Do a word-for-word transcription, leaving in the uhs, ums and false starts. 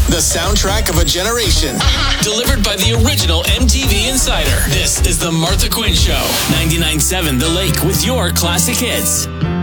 the soundtrack of a generation. Delivered by the original M T V Insider. This is the Martha Quinn Show. ninety-nine point seven The Lake with your classic hits.